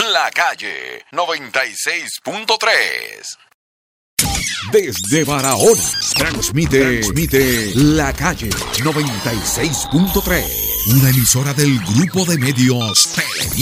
La Calle 96.3. Desde Barahona, transmite La Calle 96.3, una emisora del grupo de medios Televisa.